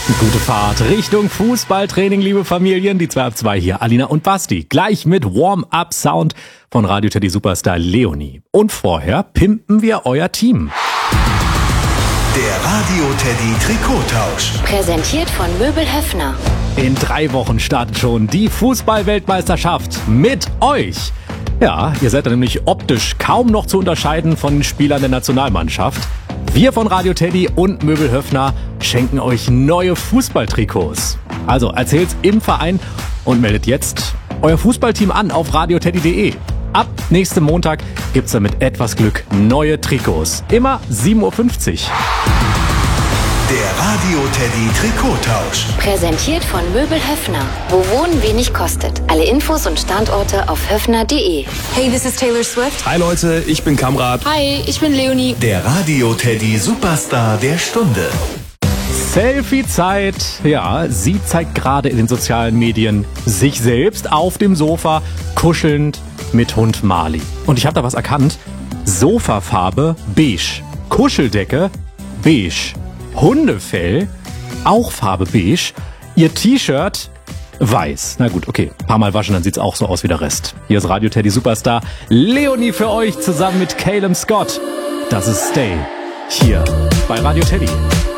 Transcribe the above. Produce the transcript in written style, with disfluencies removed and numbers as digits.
Gute Fahrt Richtung Fußballtraining, liebe Familien. Die 2 ab 2 hier, Alina und Basti. Gleich mit Warm-Up-Sound von Radio Teddy Superstar Leonie. Und vorher pimpen wir euer Team. Der Radio Teddy Trikottausch. Präsentiert von Möbel Höffner. In 3 Wochen startet schon die Fußball-Weltmeisterschaft mit euch. Ja, ihr seid nämlich optisch kaum noch zu unterscheiden von den Spielern der Nationalmannschaft. Wir von Radio Teddy und Möbel Höffner schenken euch neue Fußballtrikots. Also erzählt's im Verein und meldet jetzt euer Fußballteam an auf radioteddy.de. Ab nächsten Montag gibt's dann mit etwas Glück neue Trikots. Immer 7:50 Uhr. Der Radio Teddy Trikottausch. Präsentiert von Möbel Höffner. Wo Wohnen wenig kostet. Alle Infos und Standorte auf höffner.de. Hey, this is Taylor Swift. Hi Leute, ich bin Kamrat. Hi, ich bin Leonie. Der Radio Teddy Superstar der Stunde. Selfie-Zeit. Ja, sie zeigt gerade in den sozialen Medien sich selbst auf dem Sofa, kuschelnd mit Hund Marley. Und ich habe da was erkannt. Sofafarbe beige. Kuscheldecke beige. Hundefell auch Farbe beige. Ihr T-Shirt weiß. Na gut, okay. Ein paar Mal waschen, dann sieht's auch so aus wie der Rest. Hier ist Radio Teddy Superstar Leonie für euch zusammen mit Caleb Scott. Das ist Stay. Hier bei Radio Teddy.